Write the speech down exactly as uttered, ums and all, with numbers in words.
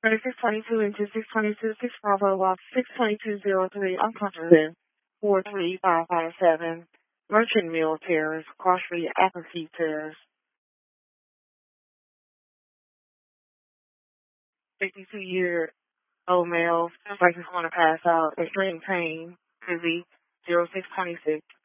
thirty-six twenty-two into six twenty-two, six Bravo Walk, six twenty-two oh three, unconscious, four three five five seven, Merchant Mill Terrace, Cross Street, Appleseed Terrace. fifty-two-year-old male, feels like he's going to pass out, extreme pain, busy, zero six twenty-six.